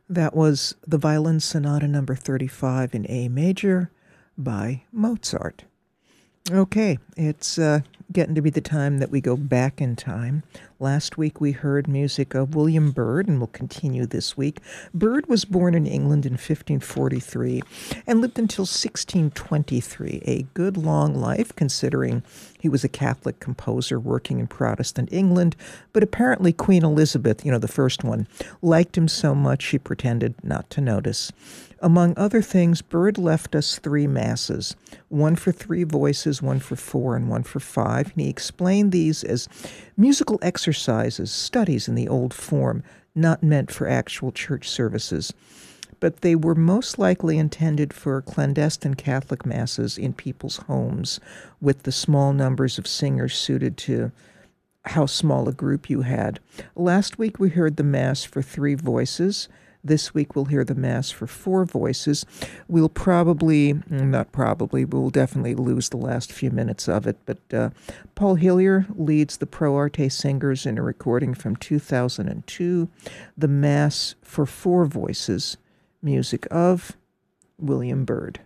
That was the Violin Sonata number 35 in A major by Mozart. Okay, it's getting to be the time that we go back in time. Last week we heard music of William Byrd, and we'll continue this week. Byrd was born in England in 1543 and lived until 1623, a good long life considering he was a Catholic composer working in Protestant England, but apparently Queen Elizabeth, the first one, liked him so much she pretended not to notice. Among other things, Byrd left us three masses, one for three voices, one for four, and one for five. And he explained these as musical exercises, studies in the old form, not meant for actual church services. But they were most likely intended for clandestine Catholic masses in people's homes, with the small numbers of singers suited to how small a group you had. Last week we heard the Mass for three voices. This week we'll hear the Mass for four voices. We'll we'll definitely lose the last few minutes of it, but Paul Hillier leads the Pro Arte Singers in a recording from 2002, the Mass for four voices, music of William Byrd.